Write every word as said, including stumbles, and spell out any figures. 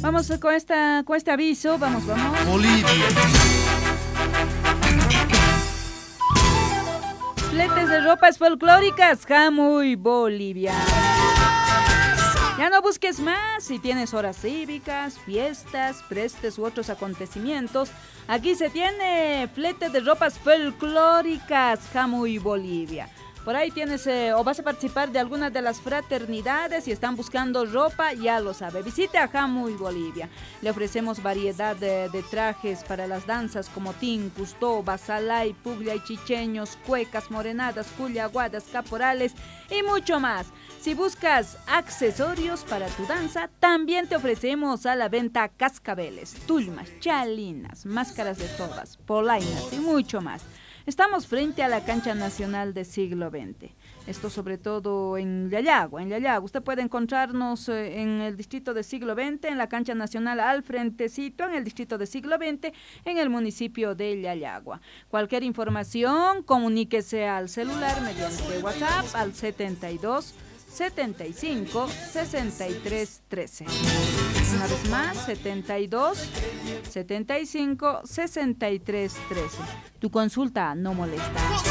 Vamos con, esta, con este aviso, vamos, vamos. Bolivia. Fletes de ropas folclóricas, Jamuy, Bolivia. Ya no busques más, si tienes horas cívicas, fiestas, prestes u otros acontecimientos, aquí se tiene flete de ropas folclóricas, Jamuy, Bolivia. Por ahí tienes eh, o vas a participar de alguna de las fraternidades y están buscando ropa, ya lo sabe. Visite a Jamuy, Bolivia. Le ofrecemos variedad de, de trajes para las danzas como tin, custó, basalay, puglia y chicheños, cuecas, morenadas, culiaguadas, caporales y mucho más. Si buscas accesorios para tu danza, también te ofrecemos a la venta cascabeles, tulmas, chalinas, máscaras de togas, polainas y mucho más. Estamos frente a la Cancha Nacional de Siglo veinte. Esto sobre todo en Yayagua. En Yayagua usted puede encontrarnos en el distrito de Siglo veinte, en la Cancha Nacional al frentecito, en el distrito de Siglo veinte, en el municipio de Yayagua. Cualquier información, comuníquese al celular mediante WhatsApp al setenta y dos, setenta y cinco, sesenta y tres, trece. Una vez más, setenta y dos, setenta y cinco, sesenta y tres, trece. Tu consulta no molesta.